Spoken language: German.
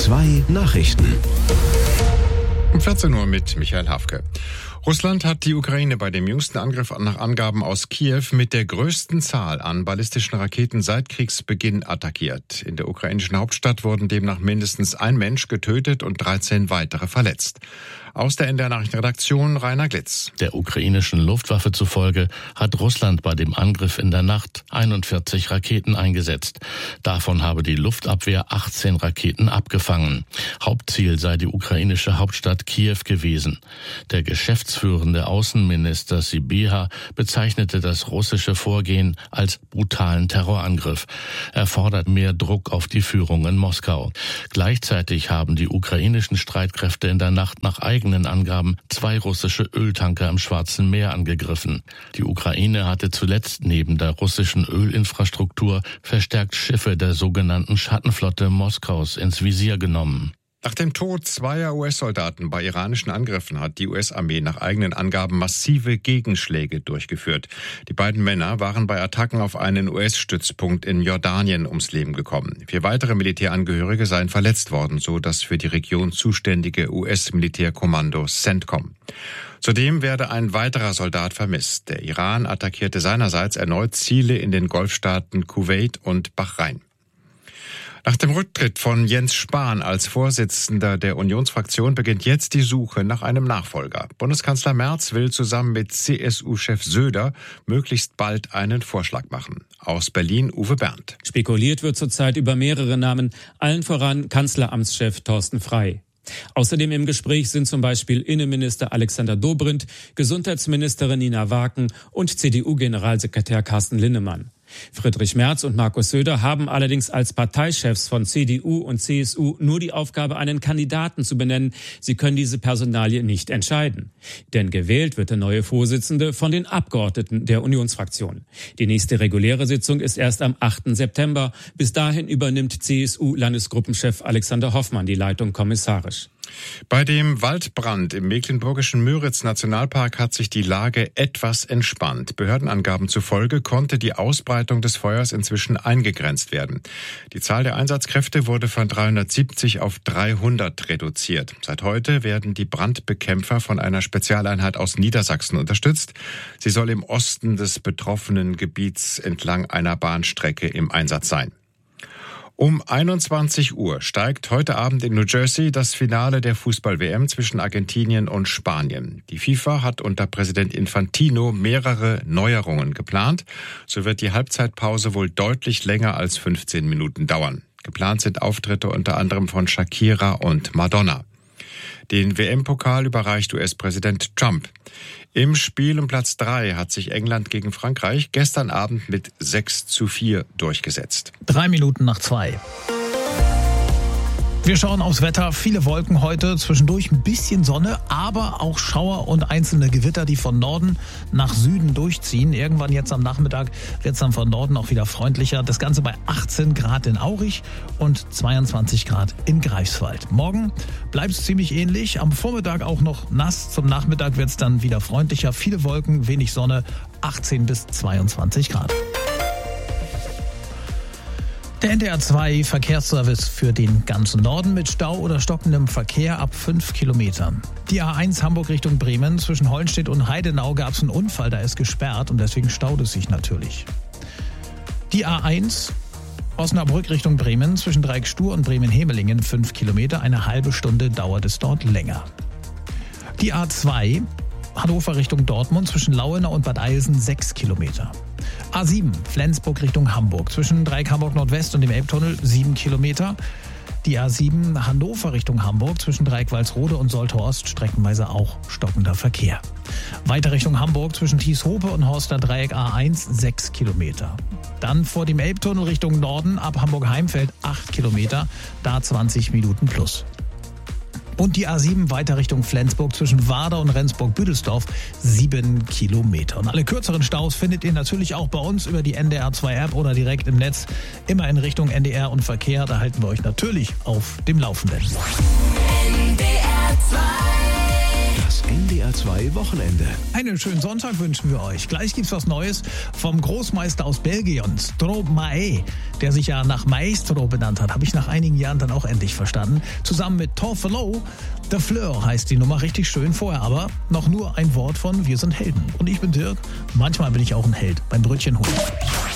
2 Nachrichten. Um 14 Uhr mit Michael Hafke. Russland hat die Ukraine bei dem jüngsten Angriff nach Angaben aus Kiew mit der größten Zahl an ballistischen Raketen seit Kriegsbeginn attackiert. In der ukrainischen Hauptstadt wurden demnach mindestens ein Mensch getötet und 13 weitere verletzt. Aus der NDR Nachrichtenredaktion Rainer Glitz. Der ukrainischen Luftwaffe zufolge hat Russland bei dem Angriff in der Nacht 41 Raketen eingesetzt. Davon habe die Luftabwehr 18 Raketen abgefangen. Hauptziel sei die ukrainische Hauptstadt Kiew gewesen. Der geschäftsführende Außenminister Sybiha bezeichnete das russische Vorgehen als brutalen Terrorangriff. Er fordert mehr Druck auf die Führung in Moskau. Gleichzeitig haben die ukrainischen Streitkräfte in der Nacht nach eigenen Angaben 2 russische Öltanker im Schwarzen Meer angegriffen. Die Ukraine hatte zuletzt neben der russischen Ölinfrastruktur verstärkt Schiffe der sogenannten Schattenflotte Moskaus ins Visier genommen. Nach dem Tod 2 US-Soldaten bei iranischen Angriffen hat die US-Armee nach eigenen Angaben massive Gegenschläge durchgeführt. Die beiden Männer waren bei Attacken auf einen US-Stützpunkt in Jordanien ums Leben gekommen. 4 weitere Militärangehörige seien verletzt worden, so das für die Region zuständige US-Militärkommando CENTCOM. Zudem werde ein weiterer Soldat vermisst. Der Iran attackierte seinerseits erneut Ziele in den Golfstaaten Kuwait und Bahrain. Nach dem Rücktritt von Jens Spahn als Vorsitzender der Unionsfraktion beginnt jetzt die Suche nach einem Nachfolger. Bundeskanzler Merz will zusammen mit CSU-Chef Söder möglichst bald einen Vorschlag machen. Aus Berlin Uwe Berndt. Spekuliert wird zurzeit über mehrere Namen, allen voran Kanzleramtschef Thorsten Frey. Außerdem im Gespräch sind zum Beispiel Innenminister Alexander Dobrindt, Gesundheitsministerin Nina Waken und CDU-Generalsekretär Carsten Linnemann. Friedrich Merz und Markus Söder haben allerdings als Parteichefs von CDU und CSU nur die Aufgabe, einen Kandidaten zu benennen. Sie können diese Personalie nicht entscheiden. Denn gewählt wird der neue Vorsitzende von den Abgeordneten der Unionsfraktion. Die nächste reguläre Sitzung ist erst am 8. September. Bis dahin übernimmt CSU-Landesgruppenchef Alexander Hoffmann die Leitung kommissarisch. Bei dem Waldbrand im mecklenburgischen Müritz-Nationalpark hat sich die Lage etwas entspannt. Behördenangaben zufolge konnte die Ausbreitung des Feuers inzwischen eingegrenzt werden. Die Zahl der Einsatzkräfte wurde von 370 auf 300 reduziert. Seit heute werden die Brandbekämpfer von einer Spezialeinheit aus Niedersachsen unterstützt. Sie soll im Osten des betroffenen Gebiets entlang einer Bahnstrecke im Einsatz sein. Um 21 Uhr steigt heute Abend in New Jersey das Finale der Fußball-WM zwischen Argentinien und Spanien. Die FIFA hat unter Präsident Infantino mehrere Neuerungen geplant. So wird die Halbzeitpause wohl deutlich länger als 15 Minuten dauern. Geplant sind Auftritte unter anderem von Shakira und Madonna. Den WM-Pokal überreicht US-Präsident Trump. Im Spiel um Platz 3 hat sich England gegen Frankreich gestern Abend mit 6:4 durchgesetzt. 3 Minuten nach 2. Wir schauen aufs Wetter. Viele Wolken heute, zwischendurch ein bisschen Sonne, aber auch Schauer und einzelne Gewitter, die von Norden nach Süden durchziehen. Irgendwann jetzt am Nachmittag wird es dann von Norden auch wieder freundlicher. Das Ganze bei 18 Grad in Aurich und 22 Grad in Greifswald. Morgen bleibt es ziemlich ähnlich. Am Vormittag auch noch nass. Zum Nachmittag wird es dann wieder freundlicher. Viele Wolken, wenig Sonne, 18 bis 22 Grad. Der NDR 2 Verkehrsservice für den ganzen Norden mit Stau oder stockendem Verkehr ab 5 Kilometern. Die A1 Hamburg Richtung Bremen, zwischen Hollenstedt und Heidenau gab es einen Unfall, da ist gesperrt und deswegen staut es sich natürlich. Die A1 Osnabrück Richtung Bremen, zwischen Dreieckstuhr und Bremen-Hemelingen 5 Kilometer, eine halbe Stunde dauert es dort länger. Die A2 Hannover Richtung Dortmund, zwischen Lauenau und Bad Eilsen 6 Kilometer. A7 Flensburg Richtung Hamburg, zwischen Dreieck Hamburg Nordwest und dem Elbtunnel 7 Kilometer. Die A7 Hannover Richtung Hamburg, zwischen Dreieck Walsrode und Soltau Ost streckenweise auch stockender Verkehr. Weiter Richtung Hamburg, zwischen Thieshope und Horster Dreieck A1 6 Kilometer. Dann vor dem Elbtunnel Richtung Norden ab Hamburg-Heimfeld 8 Kilometer, da 20 Minuten plus. Und die A7 weiter Richtung Flensburg, zwischen Warder und Rendsburg-Büdelsdorf 7 Kilometer. Und alle kürzeren Staus findet ihr natürlich auch bei uns über die NDR 2 App oder direkt im Netz. Immer in Richtung NDR und Verkehr, da halten wir euch natürlich auf dem Laufenden. NDR 2 Das NDR2 Wochenende. Einen schönen Sonntag wünschen wir euch. Gleich gibt's was Neues vom Großmeister aus Belgien, Stromae, der sich ja nach Maestro benannt hat. Habe ich nach einigen Jahren dann auch endlich verstanden. Zusammen mit Torfelo, The Fleur heißt die Nummer, richtig schön. Vorher aber noch nur ein Wort von Wir sind Helden. Und ich bin Dirk, manchmal bin ich auch ein Held beim Brötchen holen.